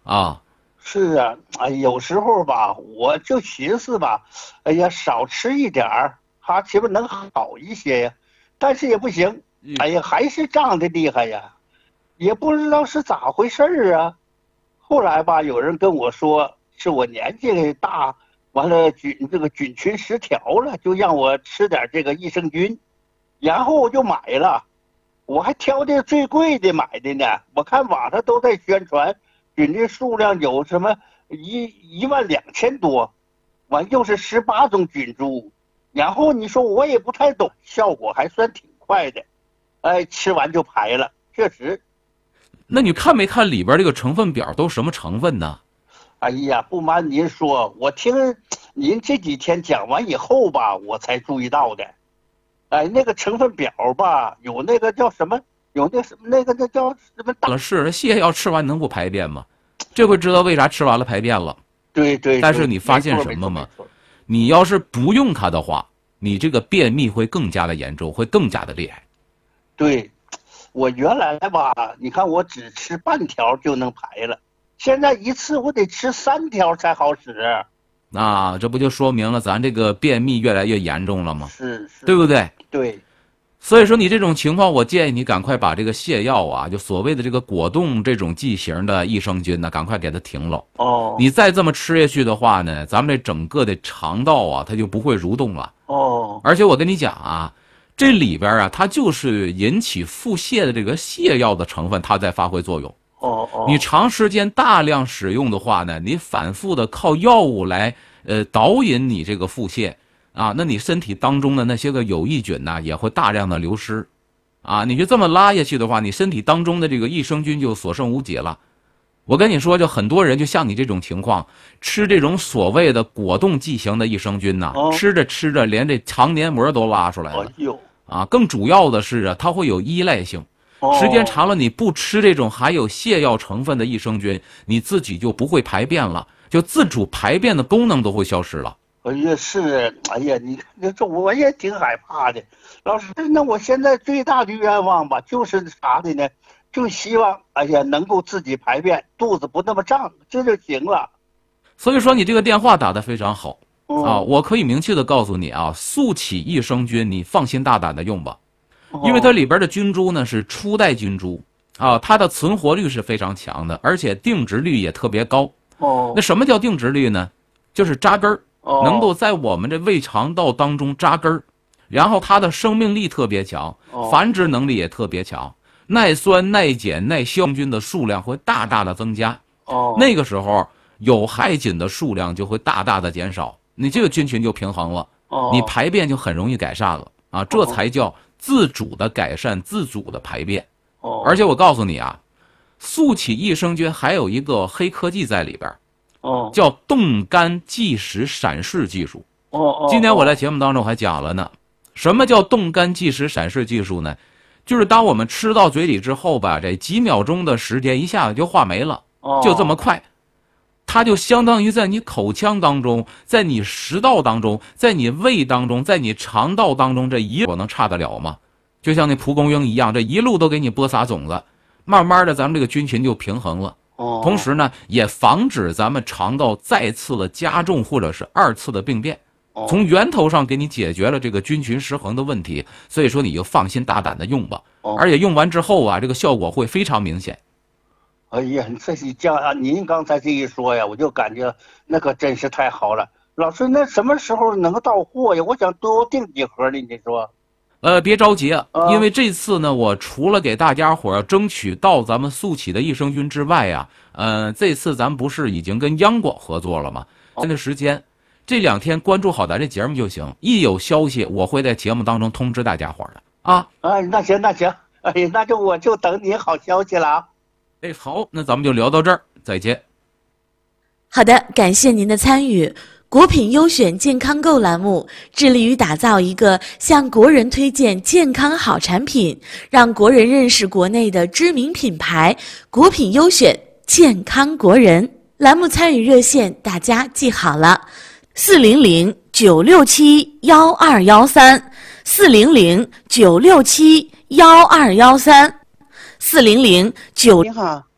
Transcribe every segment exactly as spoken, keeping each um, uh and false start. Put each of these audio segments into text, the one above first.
啊。 是啊，哎，有时候吧，我就寻思吧，哎呀，少吃一点儿，它岂不能好一些呀？但是也不行， 嗯， 哎呀，还是胀的厉害呀，也不知道是咋回事儿啊。后来吧，有人跟我说，是我年纪大，完了菌这个菌群失调了，就让我吃点这个益生菌，然后我就买了。我还挑的最贵的买的呢。我看网上都在宣传，菌的数量有什么一一万两千多，完又是十八种菌株，然后你说我也不太懂，效果还算挺快的，哎，吃完就排了，确实。 那你看没看里边这个成分表都什么成分呢？ 哎呀，不瞒您说，我听您这几天讲完以后吧，我才注意到的。哎，那个成分表吧，有那个叫什么，有那什么那个那叫什么大， 了是泻药吃完能不排便吗？这回知道为啥吃完了排便了。 对对但是对， 你发现没错没什么吗？ 错没错。 你要是不用它的话，你这个便秘会更加的严重，会更加的厉害。 对，我原来吧，你看我只吃半条就能排了，现在一次我得吃三条才好使。 那这不就说明了咱这个便秘越来越严重了吗？ 是是， 对不对？ 对。 所以说你这种情况，我建议你赶快把这个泻药啊，就所谓的这个果冻这种剂型的益生菌呢，赶快给它停了。 哦你再这么吃下去的话呢，咱们这整个的肠道啊，它就不会蠕动了。 哦而且我跟你讲啊，这里边啊，它就是引起腹泻的这个泻药的成分，它在发挥作用。 哦哦， 你长时间大量使用的话呢，你反复的靠药物来呃导引你这个腹泻啊，那你身体当中的那些个有益菌呢，也会大量的流失，啊，你就这么拉下去的话，你身体当中的这个益生菌就所剩无几了。我跟你说，就很多人就像你这种情况，吃这种所谓的果冻剂型的益生菌呐、 哦， 吃着吃着连这肠黏膜都拉出来了哎呦， 啊！更主要的是啊，它会有依赖性。 哦， 时间长了，你不吃这种含有泻药成分的益生菌，你自己就不会排便了，就自主排便的功能都会消失了。 哎呀，是，哎呀，你看这我也挺害怕的。老师，那我现在最大的愿望吧，就是啥的呢？就希望，哎呀，能够自己排便，肚子不那么胀，这就行了。 所以说，你这个电话打得非常好啊！ 哦我可以明确的告诉你啊，速起益生菌，你放心大胆的用吧。 哦因为它里边的菌株呢是初代菌株啊，它的存活率是非常强的，而且定植率也特别高。 哦那什么叫定植率呢？就是扎根儿， 哦， 能够在我们这胃肠道当中扎根儿，然后它的生命力特别强， 哦繁殖能力也特别强，耐酸、耐碱、耐酵菌的数量会大大的增加。 哦那个时候有害菌的数量就会大大的减少，你这个菌群就平衡了， 哦， 你排便就很容易改善了啊，这才叫自主的改善、自主的排便。 哦， 而且我告诉你啊，速起益生菌还有一个黑科技在里边， 哦叫冻干即时闪示技术。 哦哦， 今天我在节目当中还讲了呢，什么叫冻干即时闪示技术呢？就是当我们吃到嘴里之后吧，这几秒钟的时间一下子就化没了，就这么快。它就相当于在你口腔当中，在你食道当中，在你胃当中，在你肠道当中，这一我能差得了吗？就像那蒲公英一样，这一路都给你播撒种子，慢慢的咱们这个菌群就平衡了。 哦， 同时呢，也防止咱们肠道再次的加重或者是二次的病变， 哦从源头上给你解决了这个菌群失衡的问题。所以说你就放心大胆的用吧， 哦而且用完之后啊，这个效果会非常明显。 哎呀，这是这样，您刚才这一说呀，我就感觉那可真是太好了。老师，那什么时候能到货呀？我想多订几盒呢，你说？ 呃，别着急啊， 啊因为这次呢，我除了给大家伙儿争取到咱们速起的益生菌之外呀，呃，这次咱不是已经跟央广合作了吗？现在时间，这两天关注好咱这节目就行，一有消息我会在节目当中通知大家伙儿的啊。 哎，那行那行，哎呀，那就我就等你好消息了啊。 哎，好，那咱们就聊到这儿，再见。 好的，感谢您的参与。国品优选健康购栏目致力于打造一个向国人推荐健康好产品，让国人认识国内的知名品牌国品优选健康国人。栏目参与热线大家记好了：四零零九六七幺二幺三，四零零九六七幺二幺三，四零零九。 你好，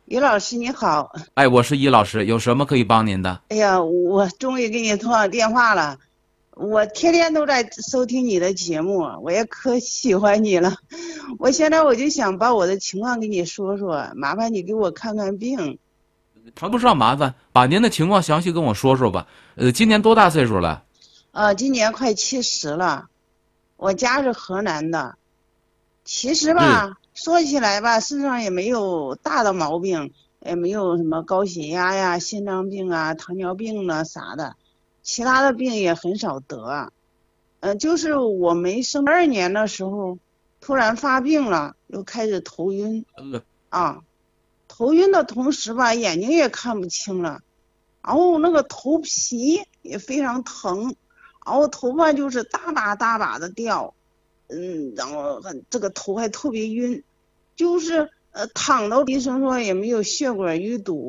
于老师你好。 哎，我是易老师，有什么可以帮您的？ 哎呀，我终于给你通上电话了，我天天都在收听你的节目，我也可喜欢你了。我现在我就想把我的情况给你说说，麻烦你给我看看病。 谈不上麻烦，把您的情况详细跟我说说吧。呃，今年多大岁数了？ 呃，今年快七十了，我家是河南的。其实吧，嗯、说起来吧，身上也没有大的毛病，也没有什么高血压呀、心脏病啊、糖尿病啊啥的，其他的病也很少得。呃，就是我没生二年的时候，突然发病了，又开始头晕。 呃、 啊，头晕的同时吧，眼睛也看不清了，然后那个头皮也非常疼，然后头发就是大把大把的掉。嗯，然后这个头还特别晕，就是呃躺到医生说也没有血管淤堵。